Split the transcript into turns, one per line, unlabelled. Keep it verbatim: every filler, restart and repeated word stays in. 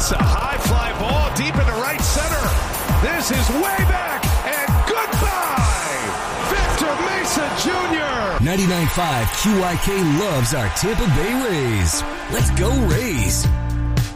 Mesa, high fly ball deep into right center. This is way back, and goodbye, Victor Mesa Junior
ninety-nine point five Q I K loves our Tampa Bay Rays. Let's go Rays.